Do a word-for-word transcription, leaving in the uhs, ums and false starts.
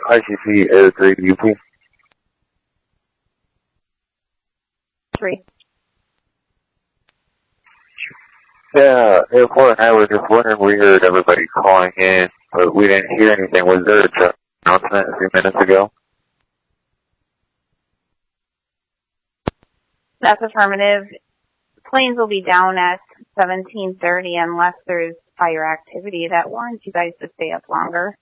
I C C Air three U P. Three. Yeah, Airport and I were just wondering, we heard everybody calling in, but we didn't hear anything. Was there a announcement a few minutes ago? That's affirmative. Planes will be down at seventeen thirty unless there's fire activity that warrants you guys to stay up longer.